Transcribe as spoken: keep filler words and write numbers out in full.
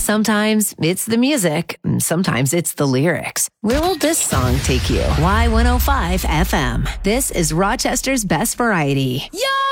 Sometimes it's the music. Sometimes it's the lyrics. Where will this song take you? Y one oh five F M. This is Rochester's best variety. Yo!